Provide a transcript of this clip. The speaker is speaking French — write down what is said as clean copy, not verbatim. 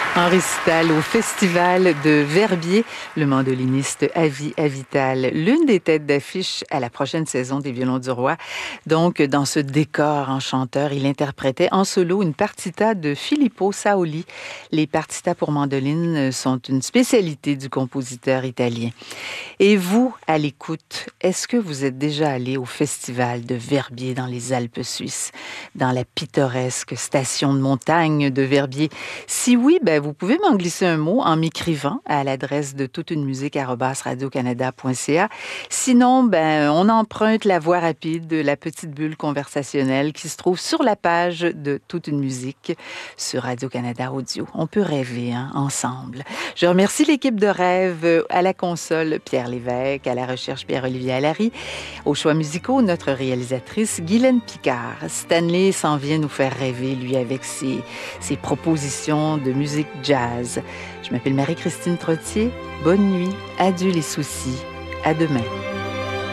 En récital au Festival de Verbier, le mandoliniste Avi Avital, l'une des têtes d'affiche à la prochaine saison des Violons du Roi. Donc, dans ce décor enchanteur, il interprétait en solo une partita de Filippo Saoli. Les partitas pour mandoline sont une spécialité du compositeur italien. Et vous, à l'écoute, est-ce que vous êtes déjà allé au Festival de Verbier dans les Alpes suisses, dans la pittoresque station de montagne de Verbier? Si oui, vous pouvez m'en glisser un mot en m'écrivant à l'adresse de toutunemusique@radiocanada.ca. Sinon, on emprunte la voie rapide de la petite bulle conversationnelle qui se trouve sur la page de Toute une musique sur Radio-Canada Audio. On peut rêver, ensemble. Je remercie l'équipe de Rêve à la console, Pierre Lévesque, à la recherche, Pierre-Olivier Allary, aux choix musicaux, notre réalisatrice, Guylaine Picard. Stanley s'en vient nous faire rêver, lui, avec ses propositions de musique jazz. Je m'appelle Marie-Christine Trottier. Bonne nuit. Adieu les soucis. À demain.